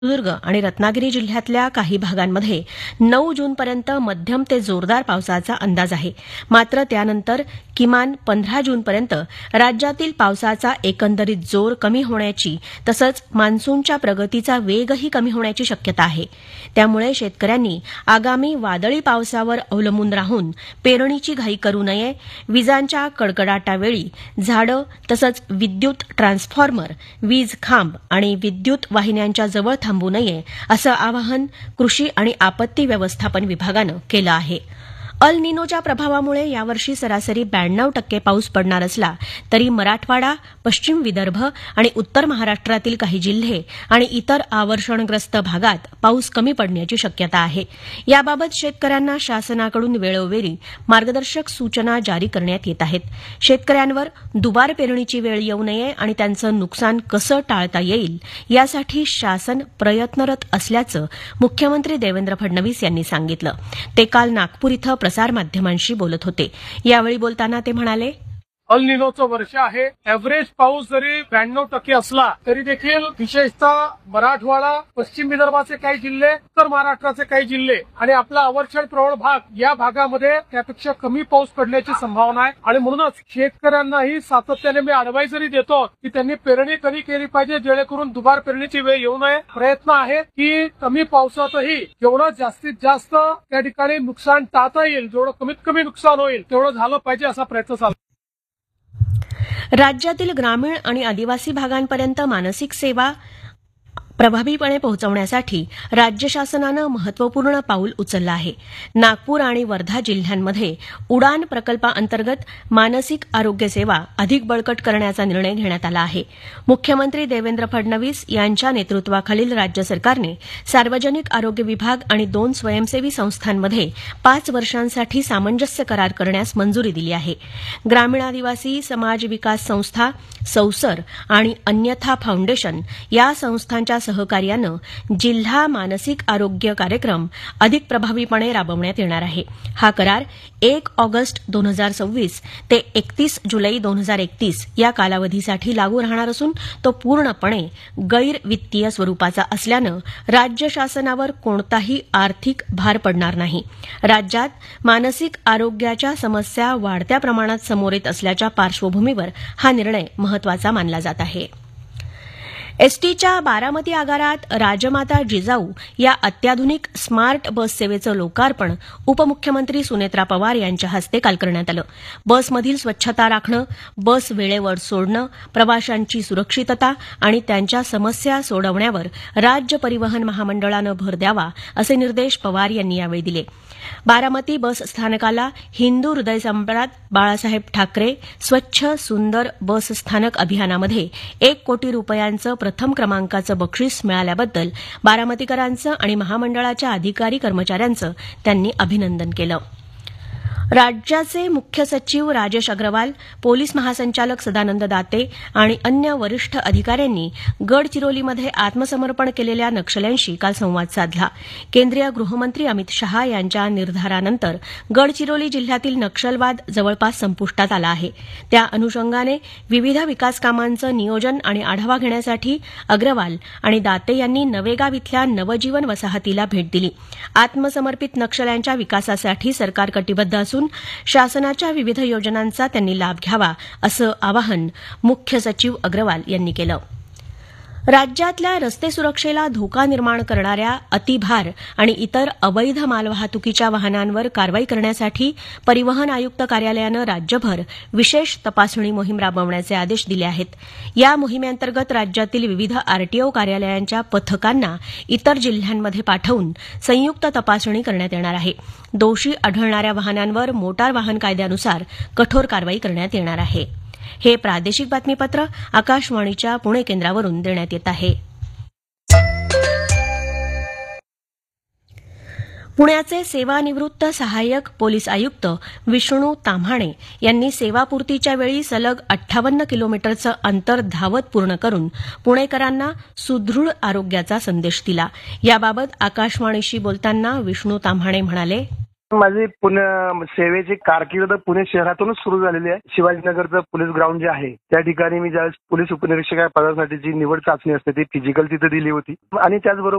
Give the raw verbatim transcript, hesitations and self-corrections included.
सिंधुदुर्ग आणि रत्नागिरी जिल्ह्यातल्या काही भागांमध्ये नऊ जूनपर्यंत मध्यम ते जोरदार पावसाचा अंदाज आहे. मात्र त्यानंतर किमान पंधरा जूनपर्यंत राज्यातील पावसाचा एकंदरीत जोर कमी होण्याची तसंच मान्सूनच्या प्रगतीचा वेगही कमी होण्याची शक्यता आहे. त्यामुळे शेतकऱ्यांनी आगामी वादळी पावसावर अवलंबून राहून पेरणीची घाई करू नये, विजांच्या कडकडाटावेळी झाडं तसंच विद्युत ट्रान्सफॉर्मर, वीज खांब आणि विद्युत वाहिन्यांच्या जवळ थांबू नये असं आवाहन कृषी आणि आपत्ती व्यवस्थापन विभागानं केलं आहे. अल निनोच्या प्रभावामुळे यावर्षी सरासरी ब्याण्णव टक्के पाऊस पडणार असला तरी मराठवाडा, पश्चिम विदर्भ आणि उत्तर महाराष्ट्रातील काही जिल्हे आणि इतर आवर्षणग्रस्त भागात पाऊस कमी पडण्याची शक्यता आहे. याबाबत शेतकऱ्यांना शासनाकडून वेळोवेळी मार्गदर्शक सूचना जारी करण्यात येत आहेत. शेतकऱ्यांवर दुबार पेरणीची वेळ येऊ नये आणि त्यांचं नुकसान कसं टाळता येईल यासाठी शासन प्रयत्नरत असल्याचं मुख्यमंत्री देवेंद्र फडणवीस यांनी सांगितलं. ते काल नागपूर इथं प्रसारमाध्यमांशी बोलत होते. यावेळी बोलताना ते म्हणाले, अल निनोचं वर्ष आहे. एव्हरेज पाऊस जरी ब्याण्णव टक्के असला तरी देखील विशेषतः मराठवाडा, पश्चिम विदर्भाचे काही जिल्हे, उत्तर महाराष्ट्राचे काही जिल्हे आणि आपला अवर्षण प्रवण भाग या भागामध्ये त्यापेक्षा कमी पाऊस पडण्याची संभावना आहे. आणि म्हणूनच शेतकऱ्यांनाही सातत्याने मी अडवायझरी देतो की त्यांनी पेरणी कधी केली पाहिजे जेणेकरून दुबार पेरणीची वेळ येऊ नये. प्रयत्न आहे की कमी पावसातही जेवढं जास्तीत जास्त त्या ठिकाणी नुकसान टाळता येईल, जेवढं कमीत कमी नुकसान होईल तेवढं झालं पाहिजे असा प्रयत्न चालू. राज्यातील ग्रामीण आणि आदिवासी भागांपर्यंत मानसिक सेवा प्रभावीपणे पोहोचवण्यासाठी राज्य शासनानं महत्वपूर्ण पाऊल उचललं आहे. नागपूर आणि वर्धा जिल्ह्यांमध्ये उडान प्रकल्पाअंतर्गत मानसिक आरोग्य सेवा अधिक बळकट करण्याचा निर्णय घेण्यात आला आहे. मुख्यमंत्री देवेंद्र फडणवीस यांच्या नेतृत्वाखालील राज्य सरकारने सार्वजनिक आरोग्य विभाग आणि दोन स्वयंसेवी संस्थांमध्ये पाच वर्षांसाठी सामंजस्य करार करण्यास मंजुरी दिली आहे. ग्रामीण आदिवासी समाज विकास संस्था, सौसर आणि अन्यथा फाउंडेशन या संस्थांच्या सहकार्यानं जिल्हा मानसिक आरोग्य कार्यक्रम अधिक प्रभावीपणे राबवण्यात येणार आहे. हा करार एक ऑगस्ट दोन हजार सव्वीस ते एकतीस जुलै दोन हजार एकतीस या कालावधीसाठी लागू राहणार असून तो पूर्णपणे गैर वित्तीय स्वरूपाचा असल्यानं राज्य शासनावर कोणताही आर्थिक भार पडणार नाही. राज्यात मानसिक आरोग्याच्या समस्या वाढत्या प्रमाणात समोर येत असल्याच्या पार्श्वभूमीवर हा निर्णय महत्वाचा मानला जात आहे. एसटीच्या बारामती आगारात राजमाता जिजाऊ या अत्याधुनिक स्मार्ट बस सेवेचं लोकार्पण उपमुख्यमंत्री सुनेत्रा पवार यांच्या हस्ते काल करण्यात आलं. बसमधील स्वच्छता राखणं, बस वेळेवर सोडणं, प्रवाशांची सुरक्षितता आणि त्यांच्या समस्या सोडवण्यावर राज्य परिवहन महामंडळानं भर द्यावा असे निर्देश पवार यांनी यावेळी दिले. बारामती बस स्थानकाला हिंदू हृदय सम्राट बाळासाहेब ठाकरे स्वच्छ सुंदर बस स्थानक अभियानामध्ये एक कोटी रुपयांचं प्रथम क्रमांकाचं बक्षीस मिळाल्याबद्दल बारामतीकरांचं आणि महामंडळाच्या अधिकारी कर्मचाऱ्यांचं त्यांनी अभिनंदन केलं. राज्याचे मुख्य सचिव राजेश अग्रवाल, पोलीस महासंचालक सदानंद दाते आणि अन्य वरिष्ठ अधिकाऱ्यांनी गडचिरोलीमध्ये आत्मसमर्पण केलेल्या नक्षल्यांशी काल संवाद साधला. केंद्रीय गृहमंत्री अमित शहा यांच्या निर्धारानंतर गडचिरोली जिल्ह्यातील नक्षलवाद जवळपास संपुष्टात आला आहे. त्या अनुषंगाने विविध विकास कामांचं नियोजन आणि आढावा घेण्यासाठी अग्रवाल आणि दाते यांनी नवेगाव इथल्या नवजीवन वसाहतीला भेट दिली. आत्मसमर्पित नक्षल्यांच्या विकासासाठी सरकार कटिबद्ध असून शासनाच्या विविध योजनांचा त्यांनी लाभ घ्यावा असं आवाहन मुख्य सचिव अग्रवाल यांनी केलं. राज्यातल्या रस्ते सुरक्षेला धोका निर्माण करणाऱ्या अतिभार आणि इतर अवैध मालवाहतुकीच्या वाहनांवर कारवाई करण्यासाठी परिवहन आयुक्त कार्यालयानं राज्यभर विशेष तपासणी मोहीम राबवण्याचे आदेश दिले आहेत. या मोहिमेअंतर्गत राज्यातील विविध आरटीओ कार्यालयांच्या पथकांना इतर जिल्ह्यांमध्ये पाठवून संयुक्त तपासणी करण्यात येणार आहे. दोषी आढळणाऱ्या वाहनांवर मोटार वाहन कायद्यानुसार कठोर कारवाई करण्यात येणार आहे. हे प्रादेशिक बातमीपत्र आकाशवाणीच्या पुणे केंद्रावरून देण्यात येत आहे. पुण्याचे सेवानिवृत्त सहाय्यक पोलीस आयुक्त विष्णू ताम्हाणे यांनी सेवापूर्तीच्या वेळी सलग अठ्ठावन्न किलोमीटरचं अंतर धावत पूर्ण करून पुणेकरांना सुदृढ आरोग्याचा संदेश दिला. याबाबत आकाशवाणीशी बोलताना विष्णू ताम्हाणे म्हणाले, माझी पुणे सेवेची कारकीर्द पुणे शहरातूनच सुरू झालेली आहे. शिवाजीनगरचं पोलीस ग्राउंड जे आहे त्या ठिकाणी मी ज्यावेळेस पोलीस उपनिरीक्षक या पदासाठीची निवड चाचणी असते ती फिजिकल तिथे दिली होती आणि त्याचबरोबर